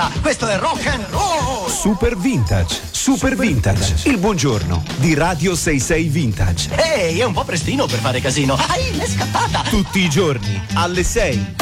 Questo è rock and roll. Super Vintage, Super Vintage, il buongiorno di Radio 66 Vintage. Ehi, è un po' prestino per fare casino. Ai, l'è scappata. Tutti i giorni alle 6.